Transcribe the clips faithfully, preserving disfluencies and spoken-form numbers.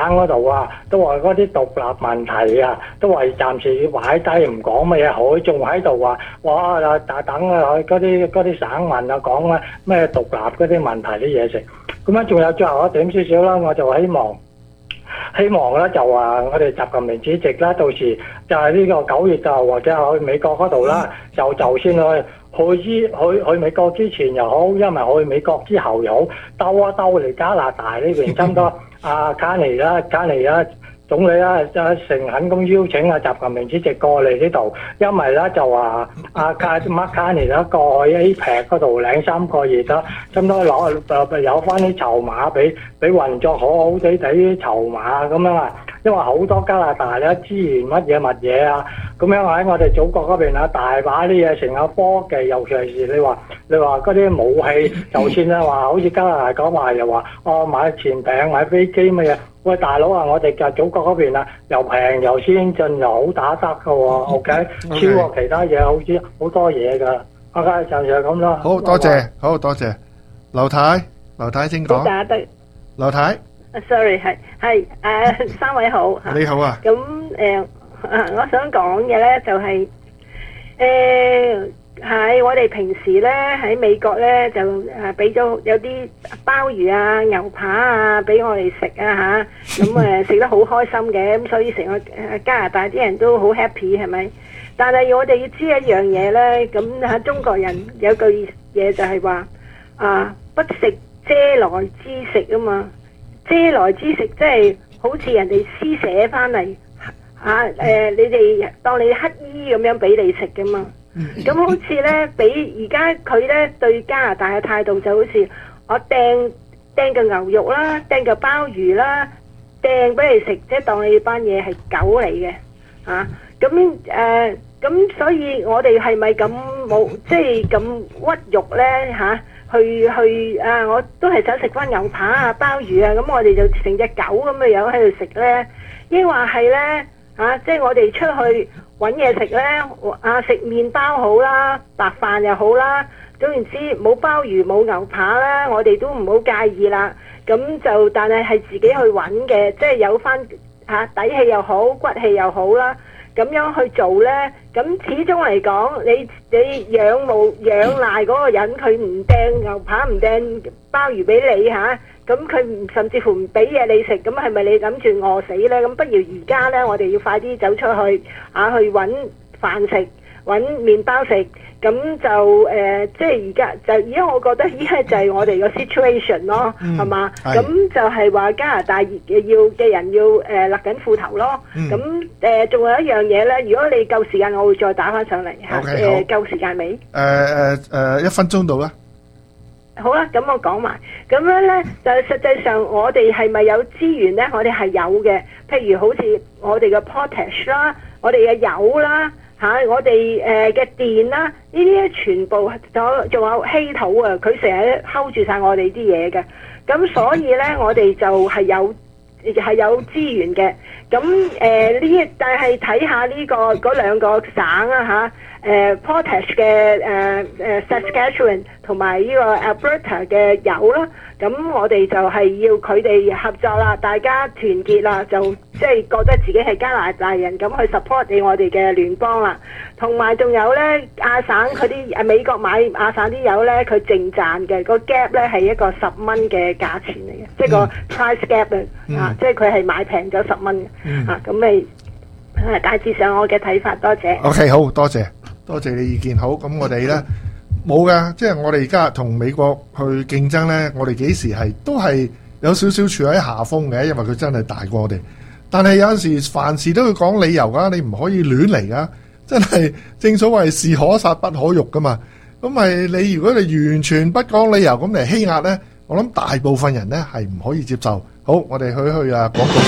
嗰度啊，都話嗰啲獨立問題啊，都話暫時擺低唔講乜嘢好，仲喺度話哇啊等啊嗰啲嗰啲省民啊講啊咩獨立嗰啲問題啲嘢食。咁樣仲有最後一點少少啦，我就希望希望咧就話我哋習近平主席啦，到時就係呢個九月就或者去美國嗰度啦，就就先去。去之去去美國之前又好，因為去美國之後又好，兜一兜嚟加拿大呢邊，差唔多阿卡尼啦、卡尼啦總理啦，就誠懇咁邀請阿習近平主席過嚟呢度，因為咧就話阿卡麥卡尼啦過去 A P E C 嗰度兩三個月啦，差唔多攞誒有翻啲籌碼俾俾運作好好地地啲籌碼咁樣啊。因為好多加拿大咧資源乜嘢乜嘢啊，咁樣喺我哋祖國嗰邊啊，大把啲嘢成個科技，尤其是你話你話嗰啲武器，就算啦話，好似加拿大講話又話哦買潛艇買飛機乜嘢，喂大佬啊，我哋嘅祖國嗰邊啊，又平又先進又好打得㗎喎 ，OK， 超過其他嘢好似好多嘢㗎，OK 就就咁啦。 好多謝，好多謝，劉太，劉太請講。 打得， 劉太。 sorry 係係誒三位好。 你好啊。 咁誒，我想講嘅咧就係誒喺我哋平時咧喺美國咧就誒俾咗有啲鮑魚啊、牛扒啊俾我哋食啊嚇，咁誒食得好開心嘅，咁所以成個加拿大啲人都好 happy 係咪？但係我哋要知一樣嘢咧，咁喺中國人有句嘢就係話啊，不食嗟來之食啊嘛。嗟來之食即係好似人哋施捨翻嚟嚇誒，你哋當你乞衣咁樣俾你食噶嘛。咁好似咧，俾而家佢咧對加拿大嘅態度就好似我掟掟個牛肉啦，掟個鮑魚啦，掟俾你食，即係當你班嘢係狗嚟嘅嚇。咁誒咁，所以我哋係咪咁冇即係咁屈辱咧嚇？去去啊！我都係想食翻牛扒啊、鮑魚啊，咁我哋就成隻狗咁嘅樣喺度食咧。抑或係咧啊，即係我哋出去揾嘢食咧啊，食麵包好啦，白飯又好啦，總言之冇鮑魚冇牛扒啦，我哋都唔好介意啦。咁就但係係自己去揾嘅，即係有翻嚇底氣又好，骨氣又好啦。咁樣去做呢，咁始終嚟講，你你仰慕仰賴嗰個人，佢唔掟牛扒唔掟鮑魚俾你嚇，咁佢甚至乎唔俾嘢你食，咁係咪你諗住餓死呢？咁不如而家呢，我哋要快啲走出去啊，去揾飯食，揾麵包食。咁就誒、呃，即係而家就而家，我覺得依家就係我哋個 situation 咯，係嘛？咁就係話加拿大要嘅人要誒勒緊褲頭咯。咁誒仲有一樣嘢咧，如果你夠時間，我會再打翻上嚟嚇。誒、okay, 呃、夠時間未？誒誒誒，一分鐘到啦。 好啦，咁我講埋。咁樣咧，就實際上我哋係咪有資源咧？我哋係有嘅。譬如好似我哋嘅 potash 啦，我哋嘅油啦。嚇、啊！我哋誒嘅電啦，呢啲咧全部仲仲有稀土啊！佢成日 hold 住晒我哋啲嘢嘅，咁所以咧我哋就係有係有資源嘅。咁誒呢？但係睇下呢個嗰兩個省啊嚇。誒 potash 嘅誒誒 Saskatchewan 同埋呢個 Alberta 嘅油啦，咁我哋就係要佢哋合作啦，大家團結啦，就即係覺得自己係加拿大人咁去 support 你我哋嘅聯邦啦。同埋仲有咧亞省佢啲誒美國買亞省啲油咧，佢淨賺嘅個 gap 咧係一個十蚊嘅價錢嚟嘅，即係個 price gap 啊、嗯，啊即係佢係買平咗十蚊嘅，啊咁咪啊大致上我嘅睇法，多謝。 OK， 好多謝。多謝你意見。好，咁我哋咧冇噶，即係我哋而家同美國去競爭咧，我哋幾時係都係有少少處喺下風嘅，因為佢真係大過我哋。但係有陣時凡事都要講理由噶，你唔可以亂嚟噶，真係正所謂是可殺不可辱噶嘛。咁咪你如果你完全不講理由咁嚟欺壓咧，我諗大部分人咧係唔可以接受。好，我哋去去啊廣告。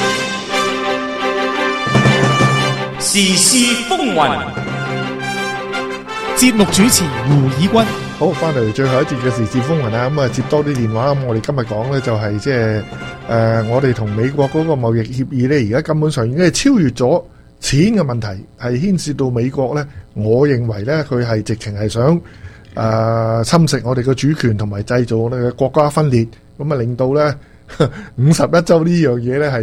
時事風雲。 節目主持胡以軍， 好，翻嚟最後一節嘅時事風雲啦，咁啊接多啲電話。咁我哋今日講咧就係即係誒，我哋同美國嗰個貿易協議咧，而家根本上已經係超越咗錢嘅問題，係牽涉到美國咧。我認為咧，佢係直情係想誒、呃、侵蝕我哋嘅主權，同埋製造我哋嘅國家分裂，咁啊令到咧五十一州呢樣嘢咧係。